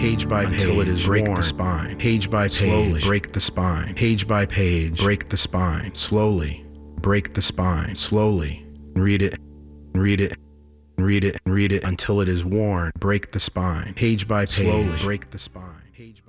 page by page, until it is break worn. The spine, page by page, slowly break the spine, page by page, break the spine, slowly break the spine, slowly read it, read it, read it, read it until it is worn. Break the spine, page by page, slowly break the spine, page by